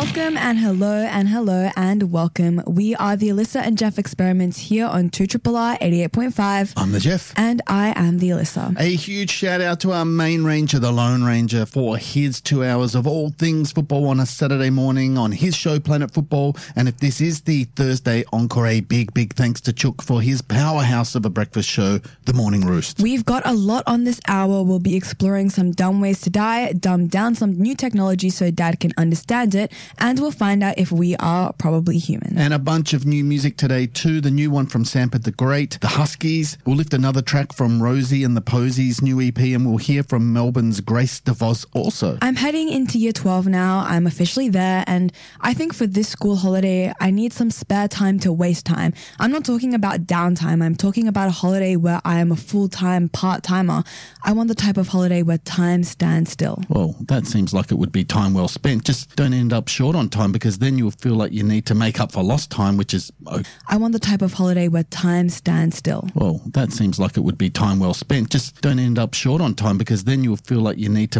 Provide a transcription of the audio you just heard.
Welcome and hello and welcome. We are the Alyssa and Jeff Experiments here on 2RRR 88.5. I'm the Jeff. And I am the Alyssa. A huge shout out to our main ranger, the Lone Ranger, for his 2 hours of all things football on a Saturday morning on his show, Planet Football. And if this is the Thursday encore, a big thanks to Chook for his powerhouse of a breakfast show, The Morning Roost. We've got a lot on this hour. We'll be exploring some dumb ways to die, dumb down some new technology so Dad can understand it, and we'll find out if we are probably human. And a bunch of new music today too. The new one from Sanford the Great, the Huskies. We'll lift another track from Rosie and the Posies' new EP, and we'll hear from Melbourne's Grace DeVos also. I'm heading into year 12 now. I'm officially there, and I think for this school holiday, I need some spare time to waste time. I'm not talking about downtime. I'm talking about a holiday where I am a full-time part-timer. I want the type of holiday where time stands still. Well, that seems like it would be time well spent. Just don't end up short on time, because then you'll feel like you need to make up for lost time, which is... I want the type of holiday where time stands still. Well, that seems like it would be time well spent. Just don't end up short on time, because then you'll feel like you need to